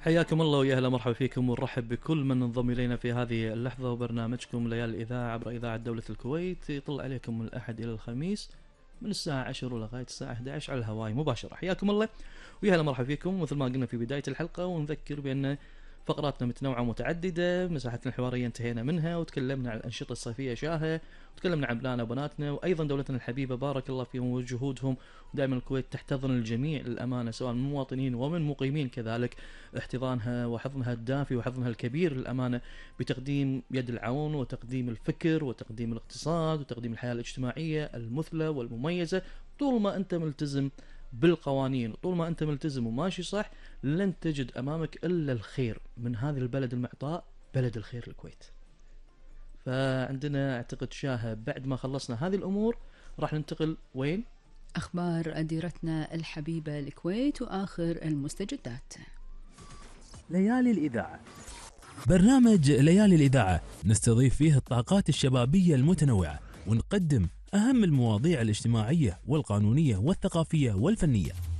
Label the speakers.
Speaker 1: حياكم الله ويا اهلا مرحبا فيكم ونرحب بكل من انضم الينا في هذه اللحظه وبرنامجكم ليالي الاذاعه عبر اذاعه دوله الكويت، يطل عليكم من الاحد الى الخميس من الساعه 10 لغايه الساعه 11 على الهواء مباشره. حياكم الله ويا اهلا مرحبا فيكم. مثل ما قلنا في بدايه الحلقه ونذكر بان فقراتنا متنوعه ومتعدده، مساحتنا الحواريه انتهينا منها وتكلمنا عن الانشطه الصيفيه شاهه، وتكلمنا عن ابنائنا وبناتنا وايضا دولتنا الحبيبه بارك الله فيهم وجهودهم. ودائما الكويت تحتضن الجميع للامانه سواء من مواطنين ومن مقيمين كذلك، احتضانها وحضنها الدافي وحضنها الكبير للامانه بتقديم يد العون وتقديم الفكر وتقديم الاقتصاد وتقديم الحياه الاجتماعيه المثلى والمميزه. طول ما انت ملتزم بالقوانين وطول ما انت ملتزم وماشي صح لن تجد امامك الا الخير من هذه البلد المعطاء، بلد الخير الكويت. فعندنا اعتقد شاهة بعد ما خلصنا هذه الامور راح ننتقل وين؟
Speaker 2: اخبار ديرتنا الحبيبة الكويت واخر المستجدات.
Speaker 3: ليالي الإذاعة، برنامج ليالي الإذاعة نستضيف فيه الطاقات الشبابية المتنوعة ونقدم أهم المواضيع الاجتماعية والقانونية والثقافية والفنية.